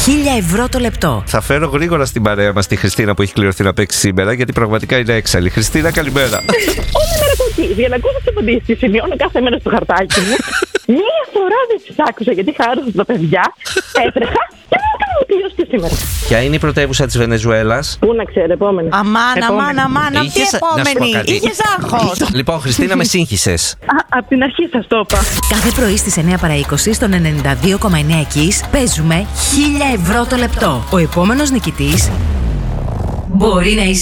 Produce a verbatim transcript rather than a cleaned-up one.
χίλια ευρώ το λεπτό. Θα φέρω γρήγορα στην παρέα μας τη Χριστίνα που έχει κληρωθεί να παίξει σήμερα, γιατί πραγματικά είναι έξαλλη. Χριστίνα, καλημέρα. Όλη μέρα από εκεί. Για να ακούσω τι απαντήσεις. Σημειώνω κάθε μέρα στο χαρτάκι μου. Μία φορά δεν τις άκουσα γιατί χάρωσα τα παιδιά. Έτρεχα και δεν έκανα να τελειώσει και σήμερα. Ποια είναι η πρωτεύουσα της Βενεζουέλας? Πού να ξέρω, επόμενη. Αμάν, Επόμενη. αμάν, αμάν. Αυτή Είχες- να σου πω επόμενη. κάτι. Είχες άγχος. Λοιπόν, Χριστίνα, με σύγχυσες. Α, απ' την αρχή σας το είπα. Κάθε πρωί στις εννιά παρά είκοσι στον ενενήντα δύο κόμμα εννιά Kiss παίζουμε χίλια ευρώ το λεπτό. Ο επόμενος νικητής μπορεί να είσαι